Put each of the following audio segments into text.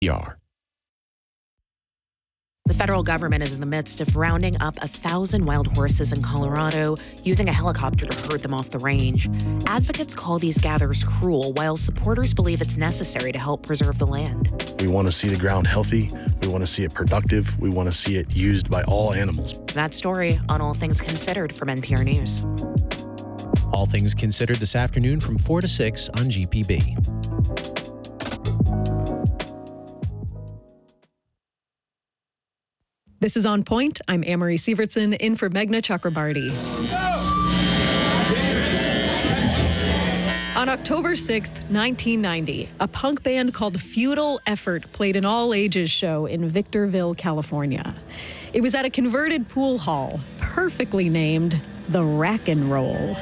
NPR. The federal government is in the midst of rounding up 1,000 wild horses in Colorado, using a helicopter to herd them off the range. Advocates call these gathers cruel, while supporters believe it's necessary to help preserve the land. We want to see the ground healthy. We want to see it productive. We want to see it used by all animals. That story on All Things Considered from NPR News. All Things Considered this afternoon from 4 to 6 on GPB. This is On Point. I'm Amory Sievertson, in for Meghna Chakrabarty. On October 6th, 1990, a punk band called Futile Effort played an all-ages show in Victorville, California. It was at a converted pool hall, perfectly named the Rack and Roll.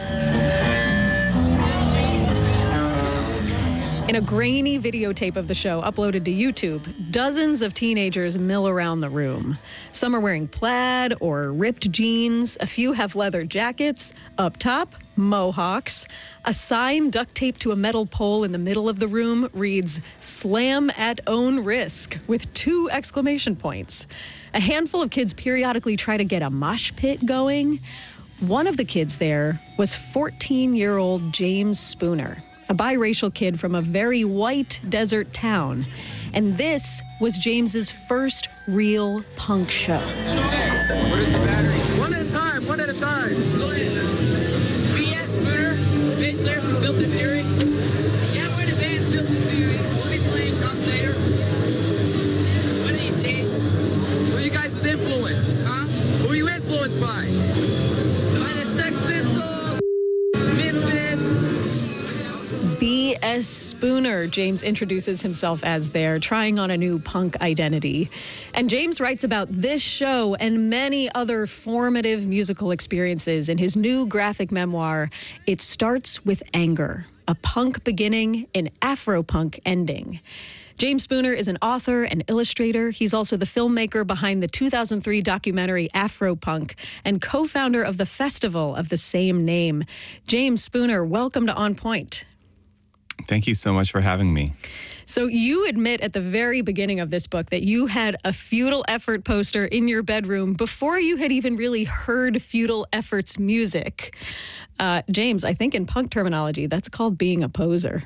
In a grainy videotape of the show uploaded to YouTube, dozens of teenagers mill around the room. Some are wearing plaid or ripped jeans. A few have leather jackets. Up top, mohawks. A sign duct taped to a metal pole in the middle of the room reads, "Slam at own risk," with 2 exclamation points. A handful of kids periodically try to get a mosh pit going. One of the kids there was 14-year-old James Spooner, a biracial kid from a very white desert town. And this was James's first real punk show. What is the battery? One at a time, one at a time. Go ahead. BS Spooner, bass player from Built in Fury. Yeah, we're in a band, Built in Fury. We'll be playing something later. One of these days. Who are you guys' influences? Huh? Who are you influenced by? By the Sex Pistols, Misfits. B.S. Spooner, James introduces himself as there, trying on a new punk identity. And James writes about this show and many other formative musical experiences in his new graphic memoir, It Starts With Anger, a punk beginning, an Afro-punk ending. James Spooner is an author and illustrator. He's also the filmmaker behind the 2003 documentary Afropunk and co-founder of the festival of the same name. James Spooner, welcome to On Point. Thank you so much for having me. So you admit at the very beginning of this book that you had a Futile Effort poster in your bedroom before you had even really heard Futile Effort's music. James, I think in punk terminology, that's called being a poser.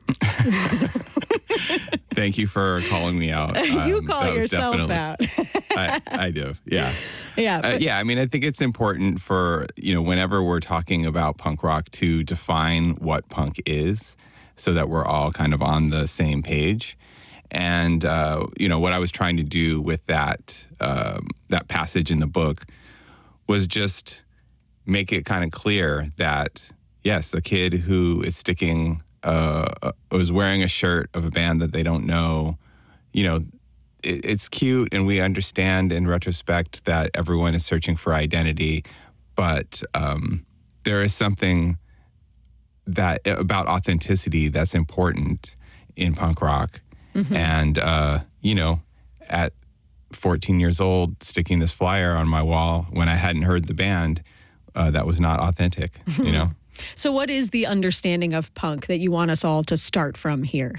Thank you for calling me out. You call yourself out. I do, yeah. Yeah. Yeah, I mean, I think it's important for, whenever we're talking about punk rock to define what punk is, so that we're all kind of on the same page. And, what I was trying to do with that passage in the book was just make it kind of clear that, yes, a kid who is was wearing a shirt of a band that they don't know, it's cute, and we understand in retrospect that everyone is searching for identity, but there is something that about authenticity that's important in punk rock. Mm-hmm. And, at 14 years old, sticking this flyer on my wall when I hadn't heard the band, that was not authentic, So what is the understanding of punk that you want us all to start from here?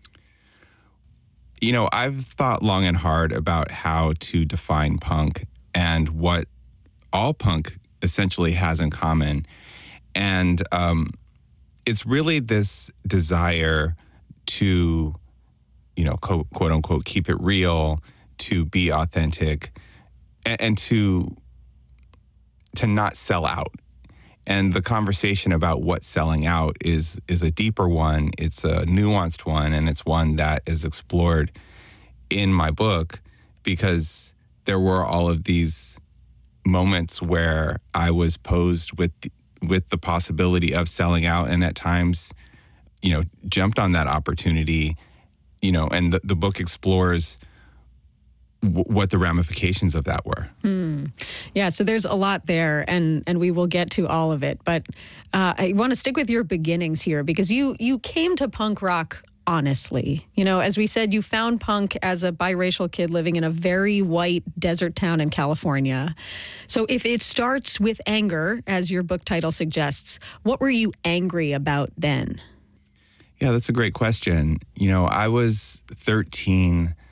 I've thought long and hard about how to define punk and what all punk essentially has in common. And, it's really this desire to, quote unquote, keep it real, to be authentic, and to not sell out. And the conversation about what selling out is a deeper one. It's a nuanced one, and it's one that is explored in my book because there were all of these moments where I was posed with the possibility of selling out, and at times, jumped on that opportunity, and the book explores what the ramifications of that were. Yeah, so there's a lot there, and we will get to all of it. But I want to stick with your beginnings here because you came to punk rock honestly. As we said, you found punk as a biracial kid living in a very white desert town in California. So if it starts with anger, as your book title suggests, what were you angry about then? Yeah, that's a great question. You know, I was 13